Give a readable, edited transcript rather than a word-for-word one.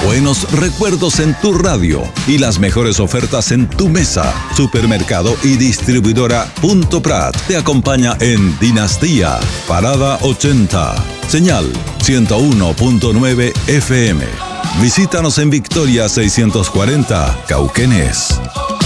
Buenos recuerdos en tu radio y las mejores ofertas en tu mesa. Supermercado y distribuidora Punto Prat te acompaña en Dinastía, Parada 80, señal 101.9 FM. Visítanos en Victoria 640, Cauquenes.